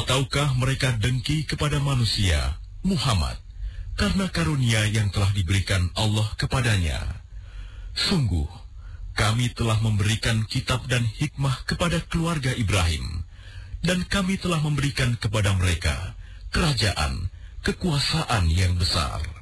Ataukah mereka dengki kepada manusia, Muhammad, karena karunia yang telah diberikan Allah kepadanya? Sungguh, kami telah memberikan kitab dan hikmah kepada keluarga Ibrahim, dan kami telah memberikan kepada mereka kerajaan, kekuasaan yang besar.